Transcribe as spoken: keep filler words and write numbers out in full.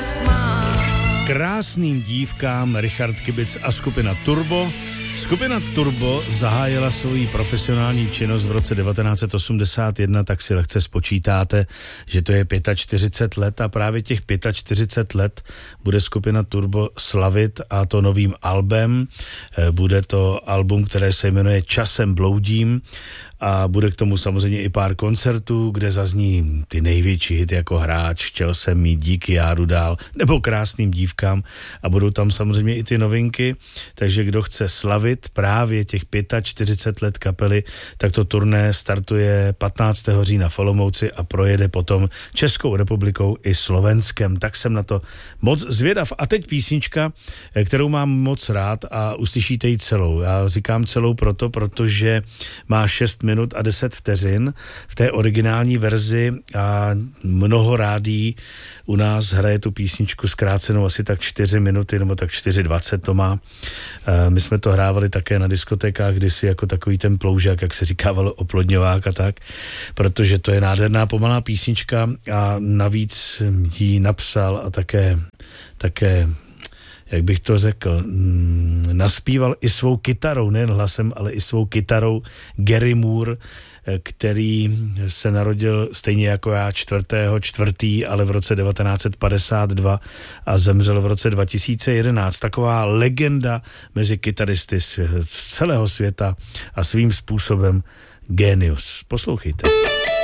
Krásným dívkám Richard Kibic a skupina Turbo. Skupina Turbo zahájila svoji profesionální činnost v roce devatenáct set osmdesát jedna, tak si lehce spočítáte, že to je čtyřicet pět let a právě těch čtyřicet pět let bude skupina Turbo slavit, a to novým albem. Bude to album, které se jmenuje Časem bloudím, a bude k tomu samozřejmě i pár koncertů, kde zazní ty největší hity jako Hráč, Chtěl jsem mít, Díky, já jdu dál, nebo Krásným dívkám, a budou tam samozřejmě i ty novinky, takže kdo chce slavit právě těch čtyřicet pět let kapely, tak to turné startuje patnáctého října v Olomouci a projede potom Českou republikou i Slovenskem, tak jsem na to moc zvědav. A teď písnička, kterou mám moc rád a uslyšíte ji celou. Já říkám celou proto, protože má šest minut a deset vteřin v té originální verzi a mnoho rádí u nás hraje tu písničku zkrácenou asi tak čtyři minuty nebo tak čtyři dvacet to má. My jsme to hrávali také na diskotékách kdysi jako takový ten ploužák, jak se říkávalo, oplodňovák a tak, protože to je nádherná pomalá písnička a navíc ji napsal a také, také jak bych to řekl, naspíval i svou kytarou, nejen hlasem, ale i svou kytarou Gary Moore, který se narodil stejně jako já čtvrtého čtvrtý, ale v roce devatenáct set padesát dva a zemřel v roce dva tisíce jedenáct. Taková legenda mezi kytaristy z celého světa a svým způsobem génius. Poslouchejte.